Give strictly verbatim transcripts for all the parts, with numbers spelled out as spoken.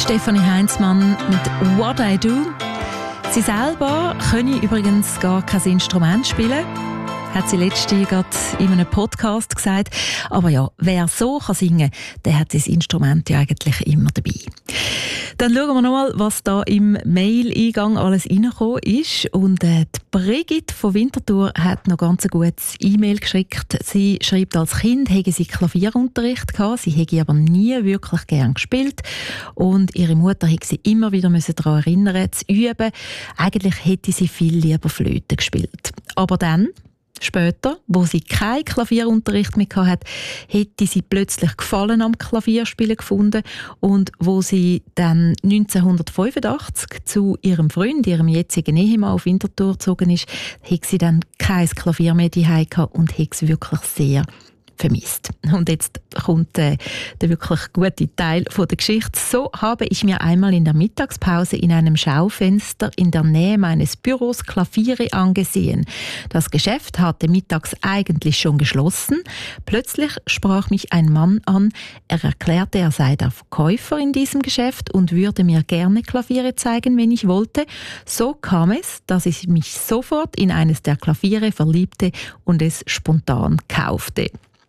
Stefanie Heinzmann mit «What I Do». Sie selber können übrigens gar kein Instrument spielen, hat sie letztens gerade in einem Podcast gesagt. Aber ja, wer so kann singen kann, der hat das Instrument ja eigentlich immer dabei. Dann schauen wir nochmal, was da im Mail-Eingang alles reingekommen ist. Und äh, die Brigitte von Winterthur hat noch ganz ein gutes E-Mail geschickt. Sie schreibt, als Kind hätte sie Klavierunterricht gehabt. Sie hätte aber nie wirklich gern gespielt. Und ihre Mutter hätte sie immer wieder daran erinnern, zu üben. Eigentlich hätte sie viel lieber Flöte gespielt. Aber dann, später, wo sie keinen Klavierunterricht mehr hatte, hätte sie plötzlich Gefallen am Klavierspielen gefunden. Und wo sie dann neunzehnhundertfünfundachtzig zu ihrem Freund, ihrem jetzigen Ehemann auf Winterthur gezogen ist, hat sie dann kein Klavier mehr zu Hause gehabt und hat es wirklich sehr vermisst. Und jetzt kommt äh, der wirklich gute Teil von der Geschichte. So habe ich mir einmal in der Mittagspause in einem Schaufenster in der Nähe meines Büros Klaviere angesehen. Das Geschäft hatte mittags eigentlich schon geschlossen. Plötzlich sprach mich ein Mann an. Er erklärte, er sei der Verkäufer in diesem Geschäft und würde mir gerne Klaviere zeigen, wenn ich wollte. So kam es, dass ich mich sofort in eines der Klaviere verliebte und es spontan kaufte.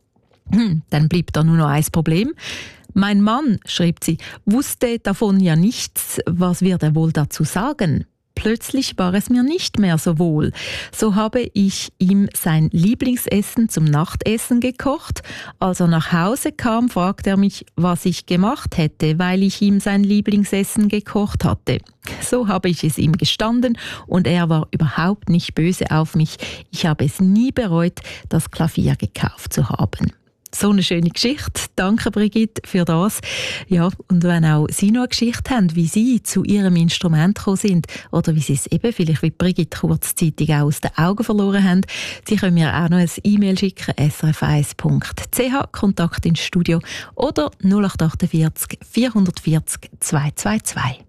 Hm, dann blieb da nur noch ein Problem. Mein Mann, schrieb sie, wusste davon ja nichts. Was wird er wohl dazu sagen? Plötzlich war es mir nicht mehr so wohl. So habe ich ihm sein Lieblingsessen zum Nachtessen gekocht. Als er nach Hause kam, fragte er mich, was ich gemacht hätte, weil ich ihm sein Lieblingsessen gekocht hatte. So habe ich es ihm gestanden und er war überhaupt nicht böse auf mich. Ich habe es nie bereut, das Klavier gekauft zu haben. So eine schöne Geschichte. Danke, Brigitte, für das. Ja, und wenn auch Sie noch eine Geschichte haben, wie Sie zu Ihrem Instrument gekommen sind oder wie Sie es eben vielleicht wie Brigitte kurzzeitig auch aus den Augen verloren haben, Sie können mir auch noch ein E-Mail schicken, s r f eins punkt c h, Kontakt ins Studio oder null acht acht vier, vier vier null, zwei zwei zwei.